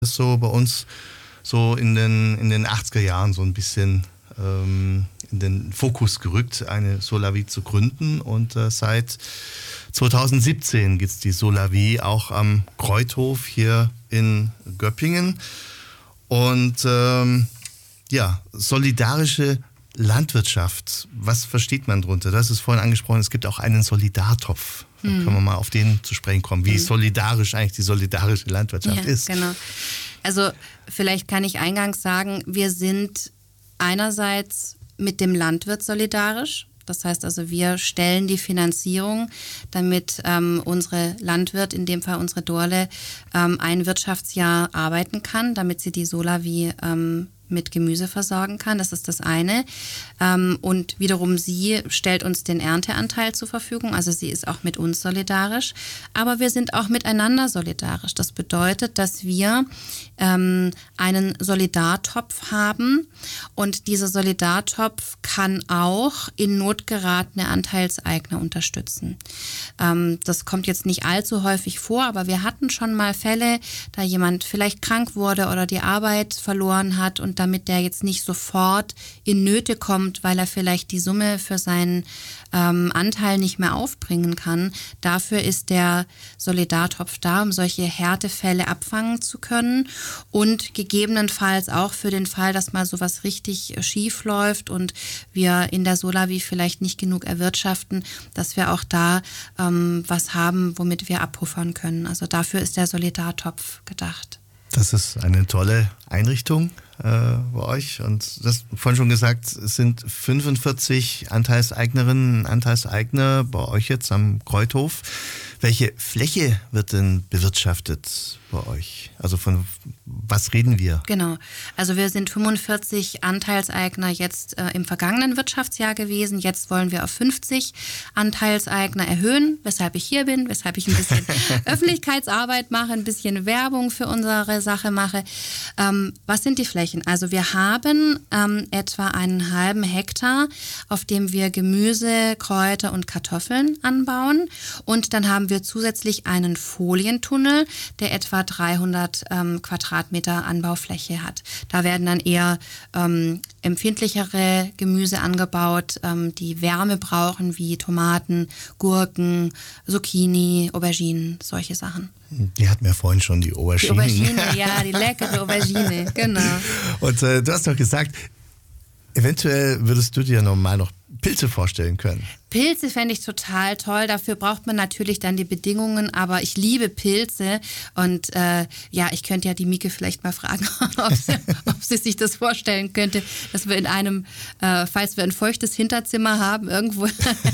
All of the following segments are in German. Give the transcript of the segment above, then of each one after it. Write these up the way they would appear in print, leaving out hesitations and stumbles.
ist so bei uns so in den 80er Jahren so ein bisschen in den Fokus gerückt, eine Solavie zu gründen. Und seit 2017 gibt es die Solavie auch am Kreuthof hier in Göppingen. Und solidarische Landwirtschaft, was versteht man darunter? Das ist vorhin angesprochen, es gibt auch einen Solidartopf. Da können wir mal auf den zu sprechen kommen, wie solidarisch eigentlich die solidarische Landwirtschaft ist. Genau. Also vielleicht kann ich eingangs sagen, wir sind einerseits mit dem Landwirt solidarisch. Das heißt also, wir stellen die Finanzierung, damit unsere Landwirt, in dem Fall unsere Dorle, ein Wirtschaftsjahr arbeiten kann, damit sie die Solavie mit Gemüse versorgen kann. Das ist das eine. Und wiederum sie stellt uns den Ernteanteil zur Verfügung. Also sie ist auch mit uns solidarisch. Aber wir sind auch miteinander solidarisch. Das bedeutet, dass wir einen Solidartopf haben. Und dieser Solidartopf kann auch in Not geratene Anteilseigner unterstützen. Das kommt jetzt nicht allzu häufig vor, aber wir hatten schon mal Fälle, da jemand vielleicht krank wurde oder die Arbeit verloren hat und damit der jetzt nicht sofort in Nöte kommt, weil er vielleicht die Summe für seinen Anteil nicht mehr aufbringen kann. Dafür ist der Solidartopf da, um solche Härtefälle abfangen zu können und gegebenenfalls auch für den Fall, dass mal sowas richtig schief läuft und wir in der Solavie vielleicht nicht genug erwirtschaften, dass wir auch da was haben, womit wir abpuffern können. Also dafür ist der Solidartopf gedacht. Das ist eine tolle Einrichtung bei euch. Und das vorhin schon gesagt, es sind 45 Anteilseignerinnen und Anteilseigner bei euch jetzt am Kreuthof. Welche Fläche wird denn bewirtschaftet bei euch? Also von was reden wir? Genau, also wir sind 45 Anteilseigner jetzt im vergangenen Wirtschaftsjahr gewesen. Jetzt wollen wir auf 50 Anteilseigner erhöhen, weshalb ich hier bin, weshalb ich ein bisschen Öffentlichkeitsarbeit mache, ein bisschen Werbung für unsere Sache mache. Was sind die Flächen? Also wir haben etwa einen halben Hektar, auf dem wir Gemüse, Kräuter und Kartoffeln anbauen. Und dann haben wir zusätzlich einen Folientunnel, der etwa 300 Quadratmeter Anbaufläche hat. Da werden dann eher empfindlichere Gemüse angebaut, die Wärme brauchen, wie Tomaten, Gurken, Zucchini, Auberginen, solche Sachen. Die hatten wir vorhin schon, die Aubergine. Die Aubergine, ja, die leckere Aubergine, genau. Und du hast doch gesagt, eventuell würdest du dir noch Pilze vorstellen können. Pilze fände ich total toll. Dafür braucht man natürlich dann die Bedingungen, aber ich liebe Pilze und ich könnte ja die Mieke vielleicht mal fragen, ob sie sich das vorstellen könnte, dass wir in einem, falls wir ein feuchtes Hinterzimmer haben, irgendwo,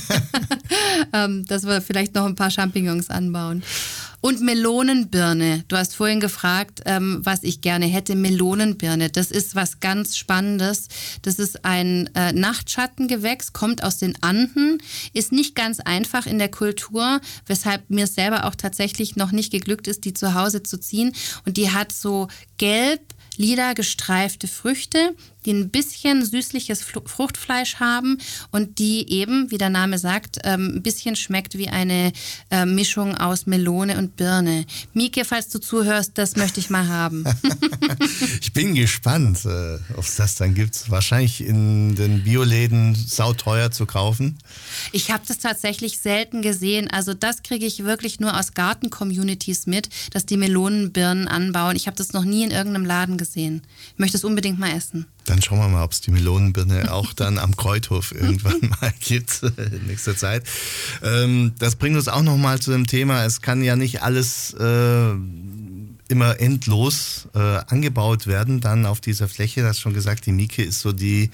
dass wir vielleicht noch ein paar Champignons anbauen. Und Melonenbirne. Du hast vorhin gefragt, was ich gerne hätte. Melonenbirne, das ist was ganz Spannendes. Das ist ein Nachtschattengewächs, kommt aus den Anden, ist nicht ganz einfach in der Kultur, weshalb mir selber auch tatsächlich noch nicht geglückt ist, die zu Hause zu ziehen. Und die hat so gelb-lila gestreifte Früchte, die ein bisschen süßliches Fruchtfleisch haben und die eben, wie der Name sagt, ein bisschen schmeckt wie eine Mischung aus Melone und Birne. Mieke, falls du zuhörst, das möchte ich mal haben. Ich bin gespannt, ob es das dann gibt. Wahrscheinlich in den Bioläden sauteuer zu kaufen. Ich habe das tatsächlich selten gesehen. Also das kriege ich wirklich nur aus Garten-Communities mit, dass die Melonenbirnen anbauen. Ich habe das noch nie in irgendeinem Laden gesehen. Ich möchte es unbedingt mal essen. Dann schauen wir mal, ob es die Melonenbirne auch dann am Kreuthof irgendwann mal gibt in nächster Zeit. Das bringt uns auch nochmal zu dem Thema, es kann ja nicht alles immer endlos angebaut werden dann auf dieser Fläche. Du hast schon gesagt, die Mieke ist so die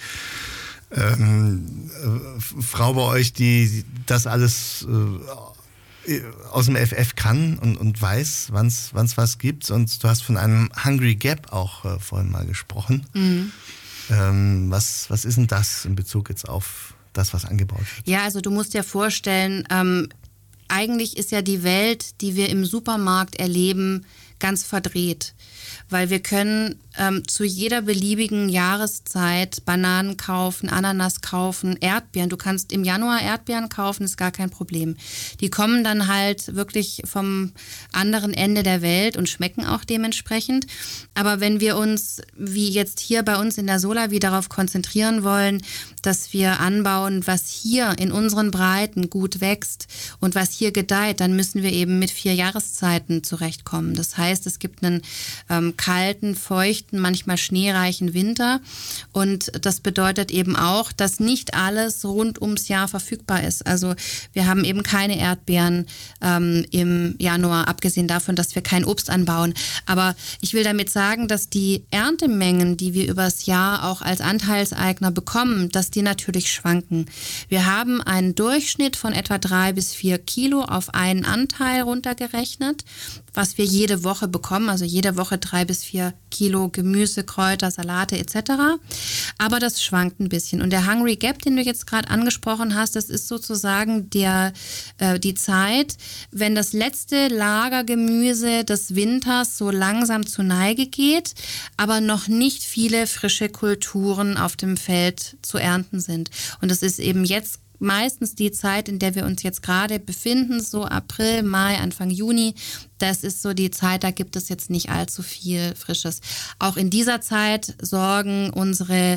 Frau bei euch, die das alles aus dem FF kann und weiß, wann es was gibt. Und du hast von einem Hungry Gap auch vorhin mal gesprochen. Mhm. Was ist denn das in Bezug jetzt auf das, was angebaut wird? Ja, also du musst dir vorstellen, eigentlich ist ja die Welt, die wir im Supermarkt erleben, ganz verdreht. Weil wir können zu jeder beliebigen Jahreszeit Bananen kaufen, Ananas kaufen, Erdbeeren. Du kannst im Januar Erdbeeren kaufen, ist gar kein Problem. Die kommen dann halt wirklich vom anderen Ende der Welt und schmecken auch dementsprechend. Aber wenn wir uns, wie jetzt hier bei uns in der Solawi, darauf konzentrieren wollen, dass wir anbauen, was hier in unseren Breiten gut wächst und was hier gedeiht, dann müssen wir eben mit 4 Jahreszeiten zurechtkommen. Das heißt, es gibt einen kalten, feuchten, manchmal schneereichen Winter und das bedeutet eben auch, dass nicht alles rund ums Jahr verfügbar ist. Also wir haben eben keine Erdbeeren im Januar, abgesehen davon, dass wir kein Obst anbauen. Aber ich will damit sagen, dass die Erntemengen, die wir übers Jahr auch als Anteilseigner bekommen, dass die natürlich schwanken. Wir haben einen Durchschnitt von etwa 3 bis 4 Kilo auf einen Anteil runtergerechnet, was wir jede Woche bekommen, also jede Woche 3 bis 4 Kilo Gemüse, Kräuter, Salate etc. Aber das schwankt ein bisschen. Und der Hungry Gap, den du jetzt gerade angesprochen hast, das ist sozusagen die Zeit, wenn das letzte Lagergemüse des Winters so langsam zur Neige geht, aber noch nicht viele frische Kulturen auf dem Feld zu ernten sind. Und das ist eben jetzt meistens die Zeit, in der wir uns jetzt gerade befinden, so April, Mai, Anfang Juni. Das ist so die Zeit, da gibt es jetzt nicht allzu viel Frisches. Auch in dieser Zeit sorgen unsere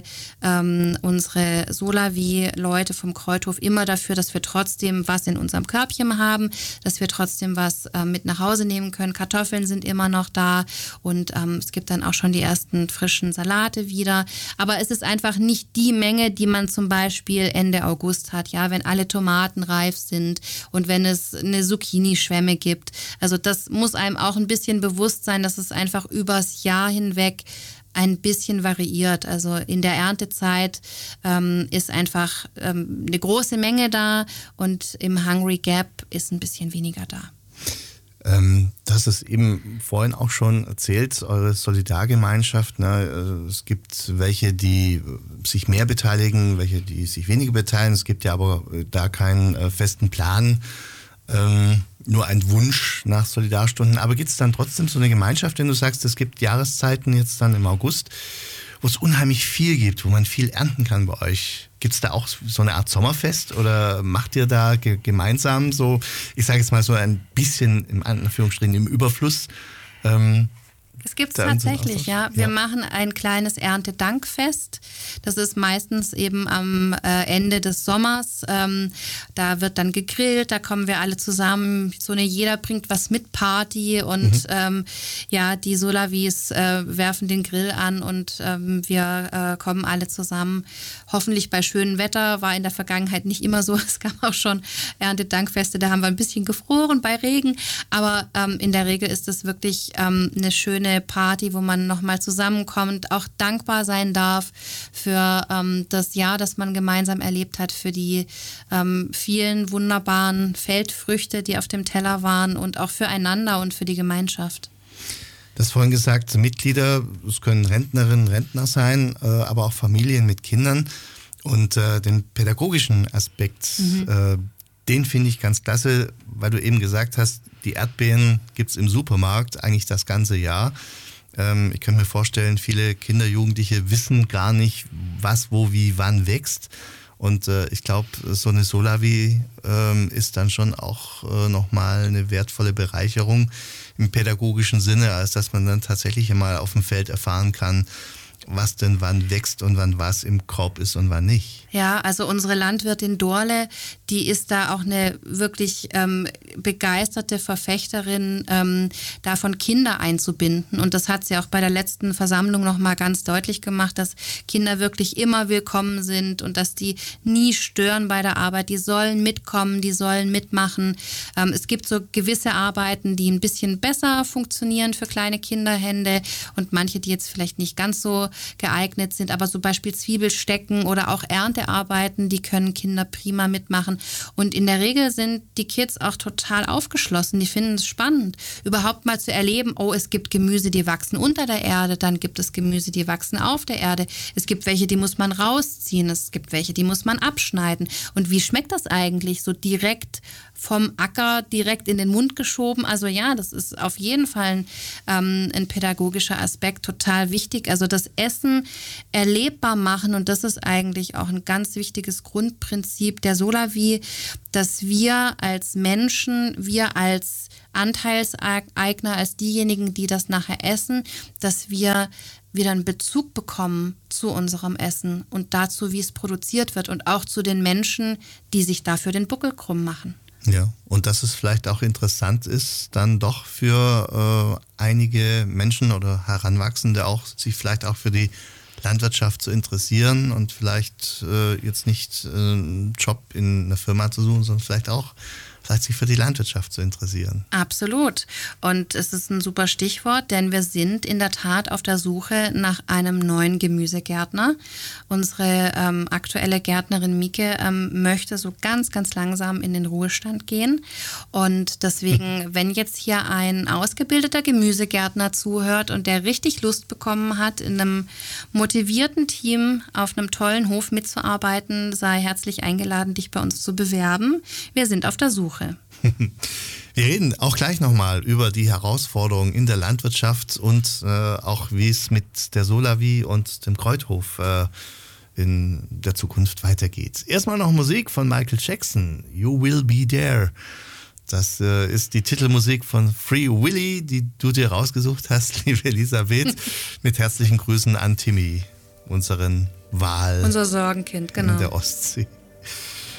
Solawi-Leute vom Kreuthof immer dafür, dass wir trotzdem was in unserem Körbchen haben, dass wir trotzdem was mit nach Hause nehmen können. Kartoffeln sind immer noch da und es gibt dann auch schon die ersten frischen Salate wieder. Aber es ist einfach nicht die Menge, die man zum Beispiel Ende August hat, ja, wenn alle Tomaten reif sind und wenn es eine Zucchini-Schwemme gibt. Also das muss einem auch ein bisschen bewusst sein, dass es einfach übers Jahr hinweg ein bisschen variiert. Also in der Erntezeit ist einfach eine große Menge da und im Hungry Gap ist ein bisschen weniger da. Du hast es eben vorhin auch schon erzählt, eure Solidargemeinschaft. Ne? Es gibt welche, die sich mehr beteiligen, welche, die sich weniger beteiligen. Es gibt ja aber da keinen festen Plan, nur ein Wunsch nach Solidarstunden. Aber gibt es dann trotzdem so eine Gemeinschaft, wenn du sagst, es gibt Jahreszeiten jetzt dann im August, wo es unheimlich viel gibt, wo man viel ernten kann bei euch? Gibt es da auch so eine Art Sommerfest oder macht ihr da gemeinsam so, ich sage jetzt mal so ein bisschen in Anführungsstrichen im Überfluss? Es gibt es tatsächlich, ja. Wir machen ein kleines Erntedankfest. Das ist meistens eben am Ende des Sommers. Da wird dann gegrillt, da kommen wir alle zusammen. So eine jeder bringt was mit Party und die Solawis werfen den Grill an und wir kommen alle zusammen. Hoffentlich bei schönem Wetter, war in der Vergangenheit nicht immer so. Es gab auch schon Erntedankfeste, da haben wir ein bisschen gefroren bei Regen. Aber in der Regel ist es wirklich eine schöne Party, wo man nochmal zusammenkommt, auch dankbar sein darf für das Jahr, das man gemeinsam erlebt hat, für die vielen wunderbaren Feldfrüchte, die auf dem Teller waren und auch füreinander und für die Gemeinschaft. Du hast vorhin gesagt, Mitglieder, es können Rentnerinnen, Rentner sein, aber auch Familien mit Kindern und den pädagogischen Aspekt, den finde ich ganz klasse, weil du eben gesagt hast, die Erdbeeren gibt es im Supermarkt eigentlich das ganze Jahr. Ich kann mir vorstellen, viele Kinder, Jugendliche wissen gar nicht, was, wo, wie, wann wächst. Und ich glaube, so eine Solawi ist dann schon auch nochmal eine wertvolle Bereicherung im pädagogischen Sinne, als dass man dann tatsächlich einmal auf dem Feld erfahren kann, was denn wann wächst und wann was im Korb ist und wann nicht. Ja, also unsere Landwirtin Dorle, die ist da auch eine wirklich begeisterte Verfechterin, davon Kinder einzubinden. Und das hat sie auch bei der letzten Versammlung nochmal ganz deutlich gemacht, dass Kinder wirklich immer willkommen sind und dass die nie stören bei der Arbeit. Die sollen mitkommen, die sollen mitmachen. Es gibt so gewisse Arbeiten, die ein bisschen besser funktionieren für kleine Kinderhände und manche, die jetzt vielleicht nicht ganz so geeignet sind. Aber zum Beispiel Zwiebelstecken oder auch Erntearbeiten, die können Kinder prima mitmachen. Und in der Regel sind die Kids auch total aufgeschlossen. Die finden es spannend, überhaupt mal zu erleben, oh, es gibt Gemüse, die wachsen unter der Erde, dann gibt es Gemüse, die wachsen auf der Erde. Es gibt welche, die muss man rausziehen, es gibt welche, die muss man abschneiden. Und wie schmeckt das eigentlich? So direkt vom Acker, direkt in den Mund geschoben. Also ja, das ist auf jeden Fall ein pädagogischer Aspekt, total wichtig. Also das Essen erlebbar machen, und das ist eigentlich auch ein ganz wichtiges Grundprinzip der Solavie, dass wir als Menschen, wir als Anteilseigner, als diejenigen, die das nachher essen, dass wir wieder einen Bezug bekommen zu unserem Essen und dazu, wie es produziert wird und auch zu den Menschen, die sich dafür den Buckel krumm machen. Ja, und dass es vielleicht auch interessant ist, dann doch für einige Menschen oder Heranwachsende auch, sich vielleicht auch für die Landwirtschaft zu interessieren und vielleicht jetzt nicht einen Job in einer Firma zu suchen, sondern vielleicht sich für die Landwirtschaft zu interessieren. Absolut. Und es ist ein super Stichwort, denn wir sind in der Tat auf der Suche nach einem neuen Gemüsegärtner. Unsere aktuelle Gärtnerin Mieke möchte so ganz, ganz langsam in den Ruhestand gehen. Und deswegen, wenn jetzt hier ein ausgebildeter Gemüsegärtner zuhört und der richtig Lust bekommen hat, in einem motivierten Team auf einem tollen Hof mitzuarbeiten, sei herzlich eingeladen, dich bei uns zu bewerben. Wir sind auf der Suche. Wir reden auch gleich nochmal über die Herausforderungen in der Landwirtschaft und auch wie es mit der Solavie und dem Kräuthof in der Zukunft weitergeht. Erstmal noch Musik von Michael Jackson, You Will Be There. Das ist die Titelmusik von Free Willy, die du dir rausgesucht hast, liebe Elisabeth. Mit herzlichen Grüßen an Timmy, unseren Wal. Unser Sorgenkind, genau. In der Ostsee.